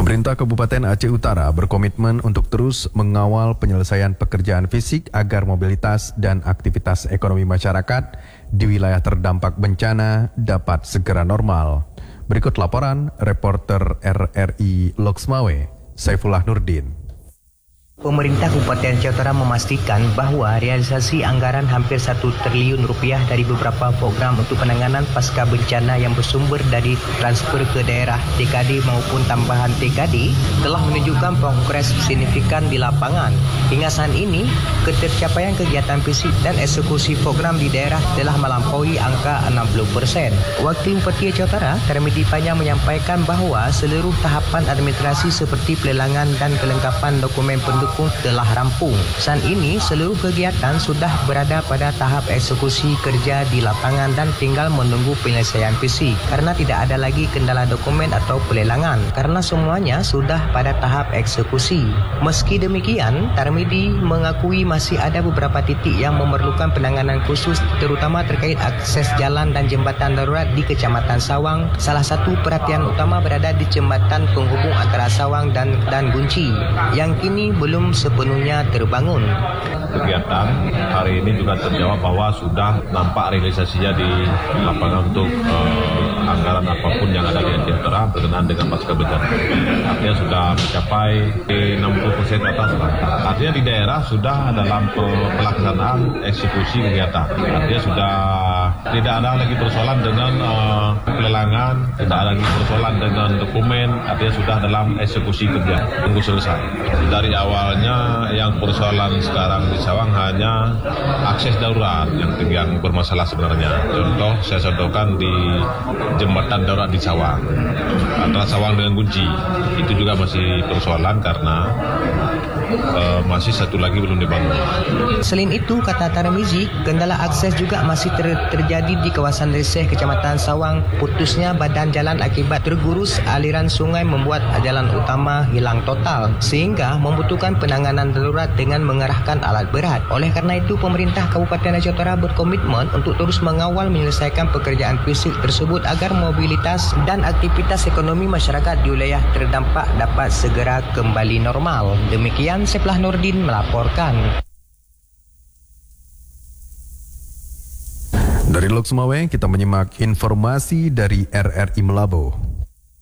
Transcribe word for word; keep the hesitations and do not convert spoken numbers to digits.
Pemerintah Kabupaten Aceh Utara berkomitmen untuk terus mengawal penyelesaian pekerjaan fisik agar mobilitas dan aktivitas ekonomi masyarakat di wilayah terdampak bencana dapat segera normal. Berikut laporan reporter R R I Loksmawe, Saifullah Nurdin. Pemerintah Kabupaten Aceh Utara memastikan bahwa realisasi anggaran hampir satu triliun rupiah dari beberapa program untuk penanganan pasca bencana yang bersumber dari transfer ke daerah T K D maupun tambahan T K D telah menunjukkan progres signifikan di lapangan. Hingga saat ini, ketercapaian kegiatan fisik dan eksekusi program di daerah telah melampaui angka enam puluh persen. Wakil Bupati Aceh Utara, Tarmizi Panjang menyampaikan bahwa seluruh tahapan administrasi seperti pelelangan dan kelengkapan dokumen pendukung telah rampung. Saat ini, seluruh kegiatan sudah berada pada tahap eksekusi kerja di lapangan dan tinggal menunggu penyelesaian fisik karena tidak ada lagi kendala dokumen atau pelelangan karena semuanya sudah pada tahap eksekusi. Meski demikian, Tarmizi mengakui masih ada beberapa titik yang memerlukan penanganan khusus terutama terkait akses jalan dan jembatan darurat di Kecamatan Sawang. Salah satu perhatian utama berada di jembatan penghubung antara Sawang dan dan Gunci yang kini belum sepenuhnya terbangun. Kegiatan hari ini juga terjawab bahwa sudah nampak realisasinya di lapangan untuk uh, anggaran apapun yang ada di Aceh Utara berkenaan dengan pasca bencana. Artinya sudah mencapai enam puluh persen ke atas. Artinya di daerah sudah dalam pelaksanaan eksekusi kegiatan. Artinya sudah tidak ada lagi persoalan dengan uh, pelelangan, tidak ada lagi persoalan dengan dokumen. Artinya sudah dalam eksekusi kerja. Tunggu selesai. Dari awalnya yang persoalan sekarang di Sawang hanya akses darurat yang yang bermasalah sebenarnya. Contoh saya contohkan di jembatan darurat di Sawang antara Sawang dengan Gunci itu juga masih persoalan karena uh, masih satu lagi belum dibangun. Selain itu, kata Tarmizi, kendala akses juga masih ter terjadi di kawasan Reseh Kecamatan Sawang. Putusnya badan jalan akibat tergurus aliran sungai membuat jalan utama hilang total sehingga membutuhkan penanganan darurat dengan mengerahkan alat berat. Oleh karena itu, pemerintah Kabupaten Aceh Utara berkomitmen untuk terus mengawal menyelesaikan pekerjaan fisik tersebut agar mobilitas dan aktivitas ekonomi masyarakat di wilayah terdampak dapat segera kembali normal. Demikian Saifullah Nurdin melaporkan. Dari Loksmawe, kita menyimak informasi dari R R I Melabo.